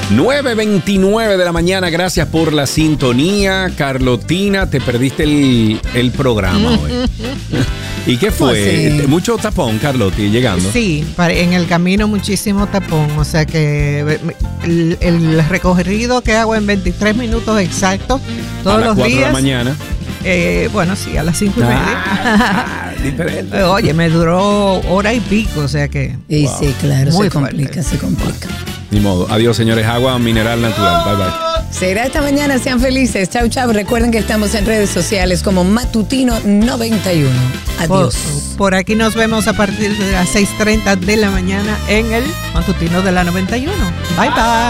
9:29 de la mañana, gracias por la sintonía. Carlotina, te perdiste el programa hoy. ¿Y qué fue? Sí. Mucho tapón, Carloti, llegando. Sí, en el camino muchísimo tapón, o sea que el recorrido que hago en 23 minutos exactos todos los días. A las 4 de la mañana. Bueno, sí, a las 5:30. Diferente. Oye, me duró hora y pico, o sea que... Y Wow. sí, claro, Muy se complica, fuerte. se complica. Ni modo. Adiós, señores. Agua mineral natural. Bye, bye. Será esta mañana, sean felices. Chau, chau. Recuerden que estamos en redes sociales como Matutino 91. Adiós. Por aquí nos vemos a partir de las 6:30 de la mañana en el Matutino de la 91. Bye, bye.